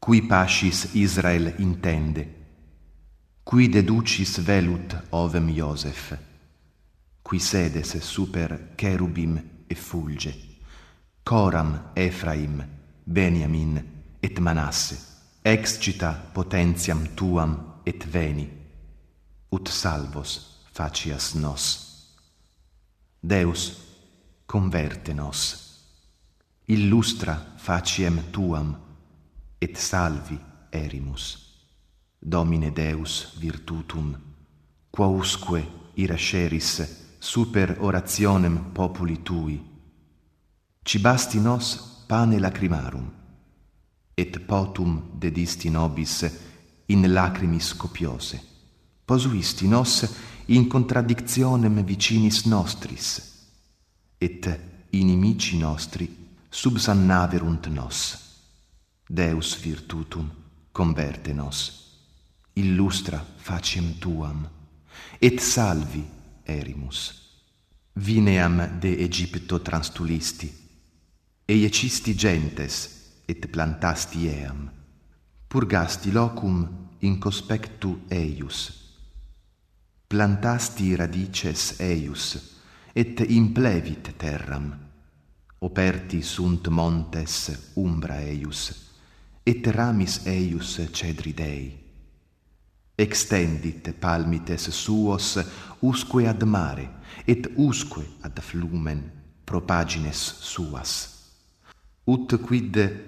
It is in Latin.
Qui pascis Israel intende, qui deducis velut ovem Iosef, qui sedes super cherubim effulge, coram Ephraim, Beniamin et Manasse, excita potentiam tuam et veni, ut salvos facias nos. Deus, converte nos, illustra faciem tuam, et salvi erimus. Domine Deus virtutum, quausque irasceris super orationem populi tui, cibasti nos pane lacrimarum, et potum dedisti nobis in lacrimis copiose, posuisti nos in contradictionem vicinis nostris, et inimici nostri subsannaverunt nos. Deus virtutum converte nos, illustra faciem tuam, et salvi erimus. Vineam de Egypto transtulisti, eiecisti gentes, et plantasti eam, purgasti locum in conspectu eius, plantasti radices eius, et implevit terram, operti sunt montes umbra eius, et ramis eius cedri Dei. Extendit palmites suos usque ad mare, et usque ad flumen propagines suas. Ut quid